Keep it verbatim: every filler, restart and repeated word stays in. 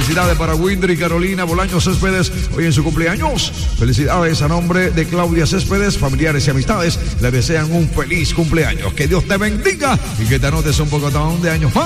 Felicidades para Windry y Carolina Bolaños Céspedes, hoy en su cumpleaños. Felicidades a nombre de Claudia Céspedes, familiares y amistades. Le desean un feliz cumpleaños. Que Dios te bendiga y que te anotes un poco de años más.